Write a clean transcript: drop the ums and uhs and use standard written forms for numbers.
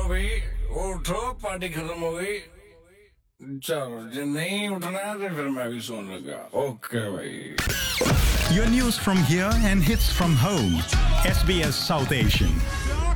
भाई उठो पार्टी खत्म हो गई चलो जो नहीं उठना है तो फिर मैं भी सोने लगा ओके भाई Your news from here and hits from home. SBS South Asian.